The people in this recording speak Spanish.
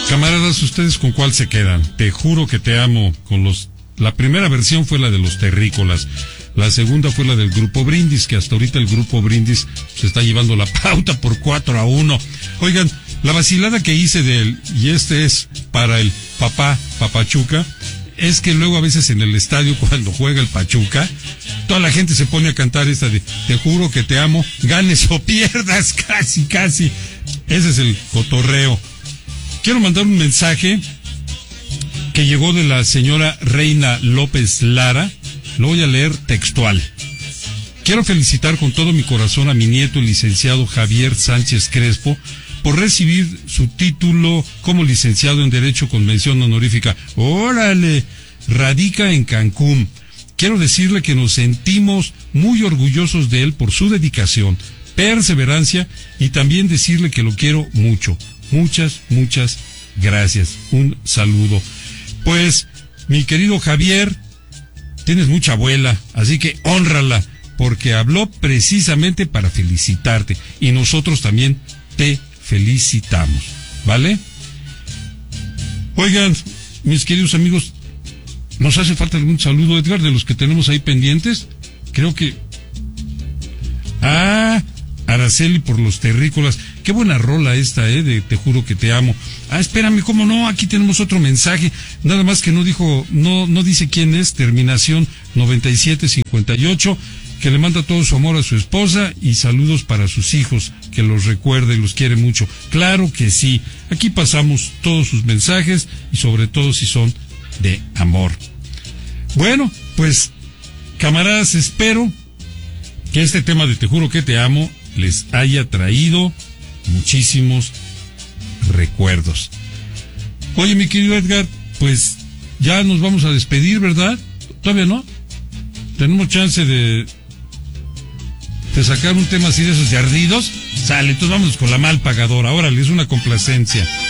Camaradas, ¿ustedes con cuál se quedan? Te juro que te amo. La primera versión fue la de los terrícolas. La segunda fue la del Grupo Brindis, que hasta ahorita el Grupo Brindis se está llevando la pauta por 4-1. Oigan, la vacilada que hice de él, y este es para el Pachuca, es que luego a veces en el estadio cuando juega el Pachuca, toda la gente se pone a cantar esta de te juro que te amo, ganes o pierdas, casi. Ese es el cotorreo. Quiero mandar un mensaje que llegó de la señora Reina López Lara. Lo voy a leer textual. Quiero felicitar con todo mi corazón a mi nieto, el licenciado Javier Sánchez Crespo, por recibir su título como licenciado en Derecho con mención honorífica. ¡Órale! Radica en Cancún. Quiero decirle que nos sentimos muy orgullosos de él por su dedicación, perseverancia, y también decirle que lo quiero mucho. Muchas gracias. Un saludo. Pues, mi querido Javier, tienes mucha abuela, así que hónrala, porque habló precisamente para felicitarte, y nosotros también te felicitamos, ¿vale? Oigan, mis queridos amigos, ¿nos hace falta algún saludo, Edgar, de los que tenemos ahí pendientes? Creo que... Araceli por los terrícolas. Qué buena rola esta, de Te juro que te amo. Espérame, ¿cómo no? Aquí tenemos otro mensaje. Nada más que no dice quién es. Terminación 9758. Que le manda todo su amor a su esposa y saludos para sus hijos. Que los recuerde y los quiere mucho. Claro que sí. Aquí pasamos todos sus mensajes y sobre todo si son de amor. Bueno, pues, camaradas, espero que este tema de Te juro que te amo les haya traído muchísimos recuerdos. Oye, mi querido Edgar, pues ya nos vamos a despedir, ¿verdad? ¿Todavía no? ¿Tenemos chance de sacar un tema así de esos de ardidos? Sale, entonces vámonos con la mal pagadora. Órale, es una complacencia.